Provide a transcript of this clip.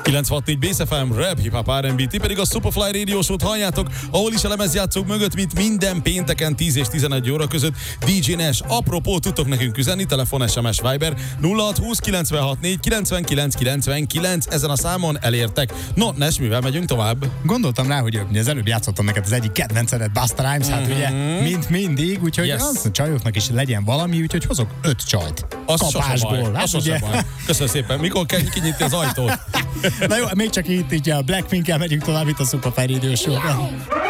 964 Bass FM, rap, hip-hop, R&B, ti pedig a Superfly Radio Show-t halljátok, ahol is a lemezjátszók mögött, mint minden pénteken 10 és 11 óra között DJ Nash. Apropó, tudtok nekünk üzenni, telefon, SMS, Viber 0620 964 99 99, ezen a számon elértek. No, Nash, mivel megyünk tovább? Gondoltam rá, hogy az előbb játszottam neked az egyik kedvencedet, Busta Rhymes, hát ugye, mint mindig, úgyhogy az a csajoknak is legyen valami, úgyhogy hozok 5 csajt. Kapásból. Az sose baj. Köszönöm szépen. Mikor kell kinyitni az ajtót? Na jó, még csak itt így a Blackpink-kel megyünk tovább itt a Superfly Radio Show-ra.